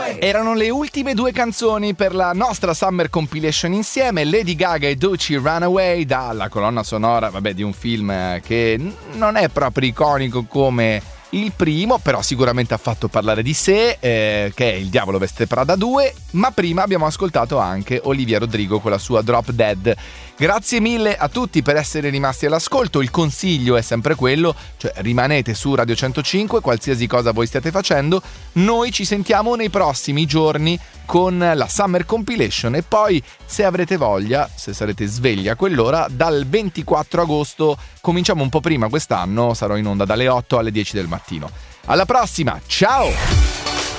Erano le ultime due canzoni per la nostra Summer Compilation insieme, Lady Gaga e Doechii Runaway, dalla colonna sonora, di un film che non è proprio iconico come il primo, però sicuramente ha fatto parlare di sé, che è Il Diavolo Veste Prada 2, ma prima abbiamo ascoltato anche Olivia Rodrigo con la sua Drop Dead. Grazie mille a tutti per essere rimasti all'ascolto. Il consiglio è sempre quello, cioè rimanete su Radio 105, qualsiasi cosa voi stiate facendo. Noi ci sentiamo nei prossimi giorni con la Summer Compilation e poi, se avrete voglia, se sarete svegli a quell'ora, dal 24 agosto, cominciamo un po' prima quest'anno, sarò in onda dalle 8 alle 10 del mattino. Alla prossima, ciao!